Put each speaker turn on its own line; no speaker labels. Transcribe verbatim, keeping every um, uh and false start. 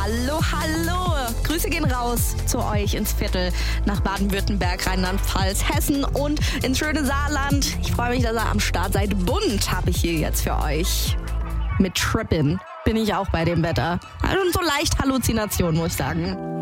Hallo, hallo. Grüße gehen raus zu euch ins Viertel nach Baden-Württemberg, Rheinland-Pfalz, Hessen und ins schöne Saarland. Ich freue mich, dass ihr am Start seid. Bunt habe ich hier jetzt für euch. Mit Trippin bin ich auch bei dem Wetter. Also so leicht Halluzination, muss ich sagen.